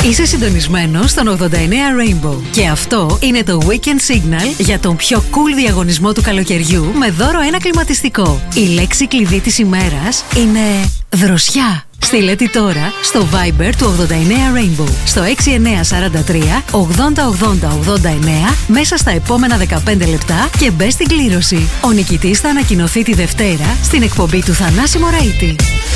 Είσαι συντονισμένος στον 89 Rainbow. Και αυτό είναι το Weekend Signal για τον πιο cool διαγωνισμό του καλοκαιριού με δώρο ένα κλιματιστικό. Η λέξη κλειδί της ημέρας είναι δροσιά. Στείλε τη τώρα στο Viber του 89 Rainbow στο 6943 808089 μέσα στα επόμενα 15 λεπτά και μπες στην κλήρωση. Ο νικητής θα ανακοινωθεί τη Δευτέρα στην εκπομπή του Θανάση Μωραΐτη.